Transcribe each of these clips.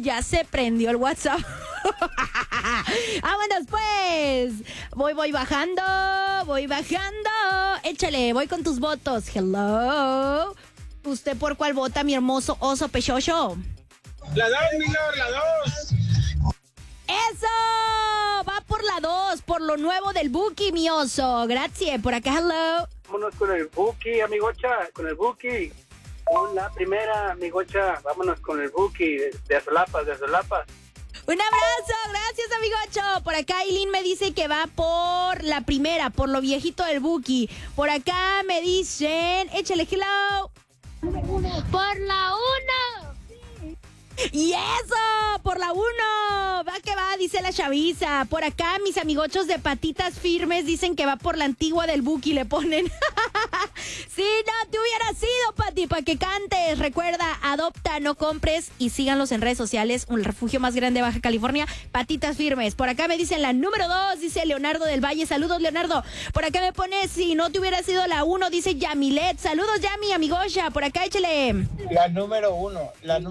Ya se prendió el WhatsApp. Vámonos pues. Voy bajando. Échale, voy con tus votos. Hello. ¿Usted por cuál vota, mi hermoso oso pechocho? La 2, Milor, la 2. ¡Eso! Va por la 2, por lo nuevo del Buki, mi oso. Gracias, por acá, hello. Vámonos con el Buki, amigocha, con el Buki. Con la primera, amigocha, vámonos con el Buki, de Azolapas. Un abrazo, gracias, amigocho. Por acá Aileen me dice que va por la primera, por lo viejito del Buki. Por acá me dicen, échale, hello. Por la 1. ¡Y eso! ¡Por la 1! Va que va, dice la chaviza. Por acá, mis amigochos de patitas firmes dicen que va por la antigua del Buki, le ponen. Si no te hubiera sido, Pati, para que cantes. Recuerda, adopta, no compres y síganlos en redes sociales. Un refugio más grande de Baja California, patitas firmes. Por acá me dicen la número 2, dice Leonardo del Valle. Saludos, Leonardo. Por acá me pone, si no te hubiera sido la 1, dice Yamilet. Saludos, Yami, amigocha. Por acá, échale. La número uno,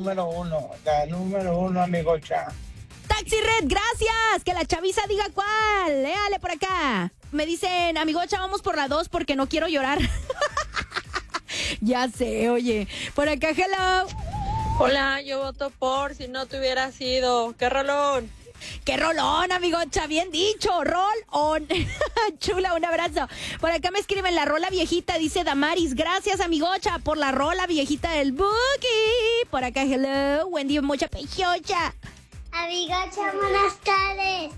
amigocha. Taxi Red, gracias. Que la chaviza diga cuál. Léale por acá. Me dicen, amigocha, vamos por la 2 porque no quiero llorar. Ya sé, oye. Por acá, hello. Hola, yo voto por si no te hubiera sido. ¡Qué rolón! ¡Qué rolón, amigocha! Bien dicho, roll on. Chula, un abrazo. Por acá me escriben la rola viejita, dice Damaris. Gracias, amigocha, por la rola viejita del Buki. Por acá, hello. Wendy, mucha pechocha. Amigocha, buenas tardes.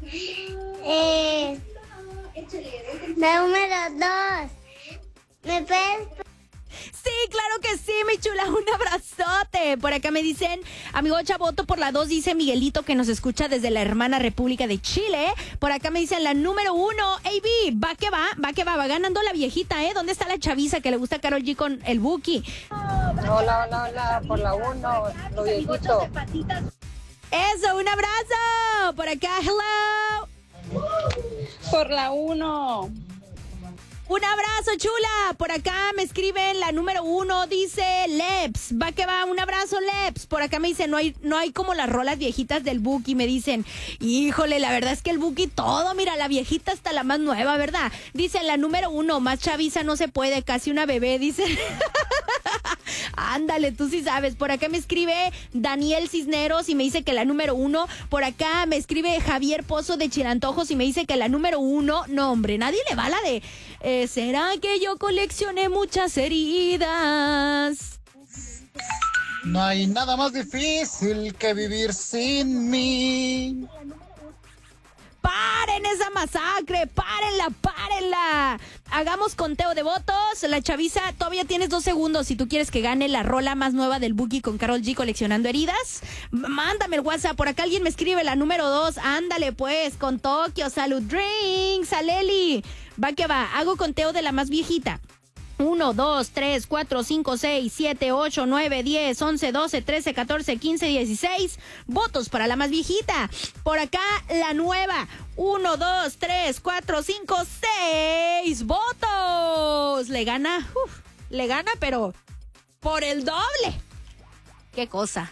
Número 2. ¿Me puedes? Sí, claro que sí, mi chula, un abrazote. Por acá me dicen, amigocha, voto por la 2, dice Miguelito, que nos escucha desde la hermana República de Chile. Por acá me dicen la número 1, AB, va ganando la viejita, ¿Dónde está la chaviza que le gusta a Karol G con el Buki? Hola, por la 1, lo viejito. Eso, un abrazo. Por acá, hello. Por la 1. Un abrazo, chula. Por acá me escriben la número 1, dice Leps. Va que va, un abrazo, Leps. Por acá me dicen, no hay como las rolas viejitas del Buki. Me dicen, híjole, la verdad es que el Buki todo, mira, la viejita hasta la más nueva, ¿verdad? Dicen la número 1, más chaviza no se puede, casi una bebé, dicen. Ándale, tú sí sabes. Por acá me escribe Daniel Cisneros y me dice que la número 1. Por acá me escribe Javier Pozo de Chilantojos y me dice que la número 1. No, hombre, nadie le va la de... ¿será que yo coleccioné muchas heridas? No hay nada más difícil que vivir sin mí. ¡Paren esa masacre! ¡Párenla! Hagamos conteo de votos. La chaviza, todavía tienes 2 segundos si tú quieres que gane la rola más nueva del Buki con Karol G coleccionando heridas. Mándame el WhatsApp. Por acá alguien me escribe la número 2. Ándale pues, con Tokio, Salud Drinks, Aleli. Va que va, hago conteo de la más viejita. 1, 2, 3, 4, 5, 6, 7, 8, 9, 10, 11, 12, 13, 14, 15, 16. Votos para la más viejita. Por acá, la nueva. 1, 2, 3, 4, 5, 6 votos. Le gana, pero por el doble. ¡Qué cosa!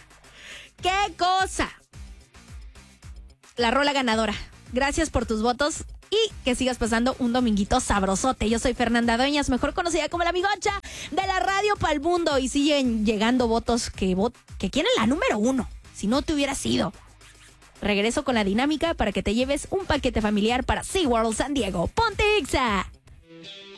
La rola ganadora. Gracias por tus votos. Y que sigas pasando un dominguito sabrosote. Yo soy Fernanda Dueñas, mejor conocida como la amigocha de la radio pa'l mundo. Y siguen llegando votos que quieren la número 1. Si no te hubiera sido. Regreso con la dinámica para que te lleves un paquete familiar para SeaWorld San Diego. ¡Ponte Ixa!